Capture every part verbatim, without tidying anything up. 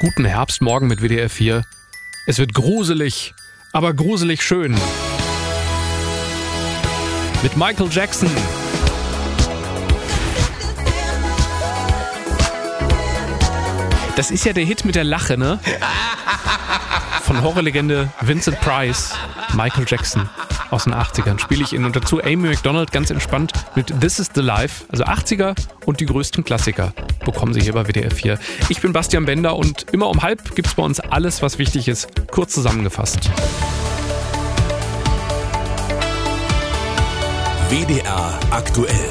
Guten Herbstmorgen mit W D R vier. Es wird gruselig, aber gruselig schön. Mit Michael Jackson. Das ist ja der Hit mit der Lache, ne? Von Horrorlegende Vincent Price, Michael Jackson aus den achtzigern spiele ich ihn und dazu Amy Macdonald ganz entspannt mit This is the Life, also achtziger und die größten Klassiker bekommen Sie hier bei W D R vier. Ich bin Bastian Bender und immer um halb gibt's bei uns alles, was wichtig ist, kurz zusammengefasst. W D R aktuell.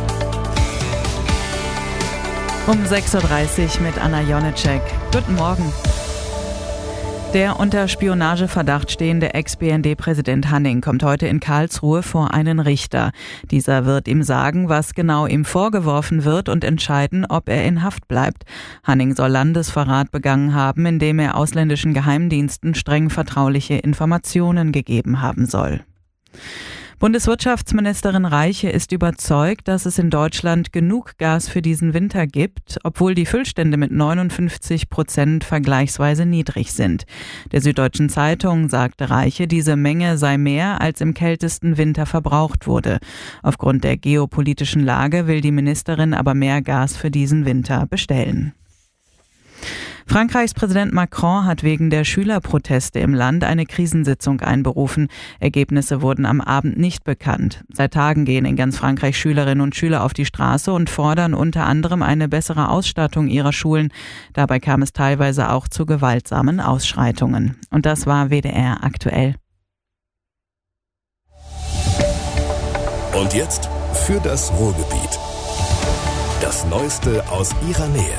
Um sechs Uhr dreißig mit Anna Jonitschek. Guten Morgen. Der unter Spionageverdacht stehende Ex-B N D-Präsident Hanning kommt heute in Karlsruhe vor einen Richter. Dieser wird ihm sagen, was genau ihm vorgeworfen wird und entscheiden, ob er in Haft bleibt. Hanning soll Landesverrat begangen haben, indem er ausländischen Geheimdiensten streng vertrauliche Informationen gegeben haben soll. Bundeswirtschaftsministerin Reiche ist überzeugt, dass es in Deutschland genug Gas für diesen Winter gibt, obwohl die Füllstände mit neunundfünfzig Prozent vergleichsweise niedrig sind. Der Süddeutschen Zeitung sagte Reiche, diese Menge sei mehr, als im kältesten Winter verbraucht wurde. Aufgrund der geopolitischen Lage will die Ministerin aber mehr Gas für diesen Winter bestellen. Frankreichs Präsident Macron hat wegen der Schülerproteste im Land eine Krisensitzung einberufen. Ergebnisse wurden am Abend nicht bekannt. Seit Tagen gehen in ganz Frankreich Schülerinnen und Schüler auf die Straße und fordern unter anderem eine bessere Ausstattung ihrer Schulen. Dabei kam es teilweise auch zu gewaltsamen Ausschreitungen. Und das war W D R aktuell. Und jetzt für das Ruhrgebiet. Das Neueste aus ihrer Nähe.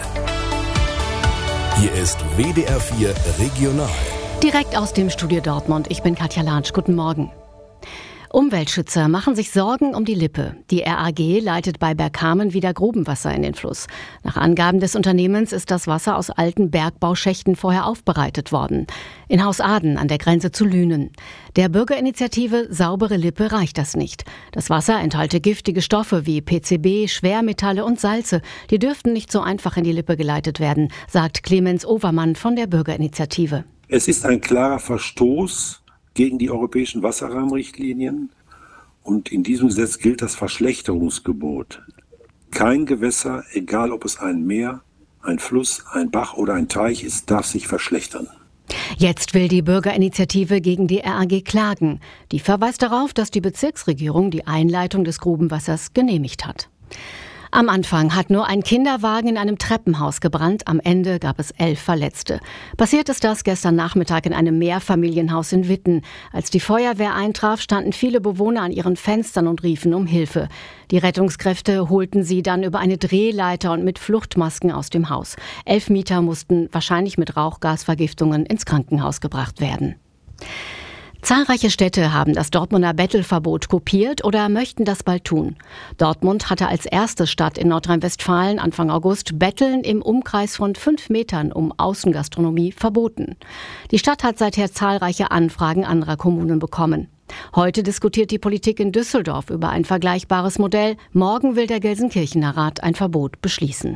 Hier ist W D R vier Regional. Direkt aus dem Studio Dortmund. Ich bin Katja Latsch. Guten Morgen. Umweltschützer machen sich Sorgen um die Lippe. Die R A G leitet bei Bergkamen wieder Grubenwasser in den Fluss. Nach Angaben des Unternehmens ist das Wasser aus alten Bergbauschächten vorher aufbereitet worden. In Haus Aden an der Grenze zu Lünen. Der Bürgerinitiative Saubere Lippe reicht das nicht. Das Wasser enthalte giftige Stoffe wie P C B, Schwermetalle und Salze. Die dürften nicht so einfach in die Lippe geleitet werden, sagt Clemens Overmann von der Bürgerinitiative. Es ist ein klarer Verstoß gegen die europäischen Wasserrahmenrichtlinien und in diesem Gesetz gilt das Verschlechterungsgebot. Kein Gewässer, egal ob es ein Meer, ein Fluss, ein Bach oder ein Teich ist, darf sich verschlechtern. Jetzt will die Bürgerinitiative gegen die R A G klagen. Die verweist darauf, dass die Bezirksregierung die Einleitung des Grubenwassers genehmigt hat. Am Anfang hat nur ein Kinderwagen in einem Treppenhaus gebrannt. Am Ende gab es elf Verletzte. Passiert ist das gestern Nachmittag in einem Mehrfamilienhaus in Witten. Als die Feuerwehr eintraf, standen viele Bewohner an ihren Fenstern und riefen um Hilfe. Die Rettungskräfte holten sie dann über eine Drehleiter und mit Fluchtmasken aus dem Haus. Elf Mieter mussten wahrscheinlich mit Rauchgasvergiftungen ins Krankenhaus gebracht werden. Zahlreiche Städte haben das Dortmunder Bettelverbot kopiert oder möchten das bald tun. Dortmund hatte als erste Stadt in Nordrhein-Westfalen Anfang August Betteln im Umkreis von fünf Metern um Außengastronomie verboten. Die Stadt hat seither zahlreiche Anfragen anderer Kommunen bekommen. Heute diskutiert die Politik in Düsseldorf über ein vergleichbares Modell. Morgen will der Gelsenkirchener Rat ein Verbot beschließen.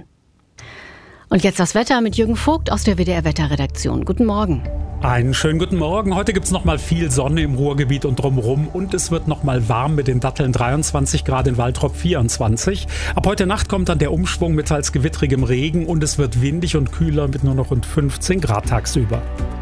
Und jetzt das Wetter mit Jürgen Vogt aus der W D R-Wetterredaktion. Guten Morgen. Einen schönen guten Morgen. Heute gibt es noch mal viel Sonne im Ruhrgebiet und drumherum und es wird noch mal warm mit den Datteln dreiundzwanzig Grad, in Waltrop vierundzwanzig. Ab heute Nacht kommt dann der Umschwung mit teils gewittrigem Regen und es wird windig und kühler mit nur noch rund fünfzehn Grad tagsüber.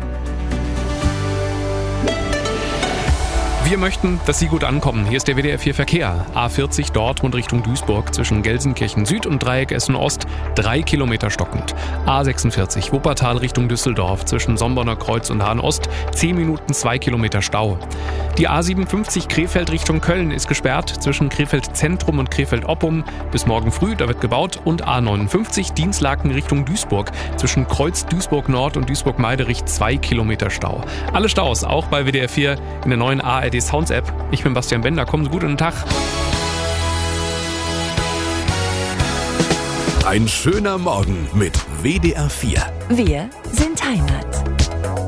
Wir möchten, dass Sie gut ankommen. Hier ist der W D R vier Verkehr. A vierzig Dortmund Richtung Duisburg zwischen Gelsenkirchen Süd und Dreieck Essen Ost drei Kilometer stockend. A sechsundvierzig Wuppertal Richtung Düsseldorf zwischen Somborner Kreuz und Hahn Ost zehn Minuten zwei Kilometer Stau. Die A siebenundfünfzig Krefeld Richtung Köln ist gesperrt zwischen Krefeld Zentrum und Krefeld Oppum bis morgen früh, da wird gebaut. Und A neunundfünfzig Dienstlaken Richtung Duisburg zwischen Kreuz Duisburg Nord und Duisburg Meiderich zwei Kilometer Stau. Alle Staus auch bei W D R vier in der neuen A R D Sounds App. Ich bin Bastian Bender. Kommen Sie gut in den Tag. Ein schöner Morgen mit W D R vier. Wir sind Heimat.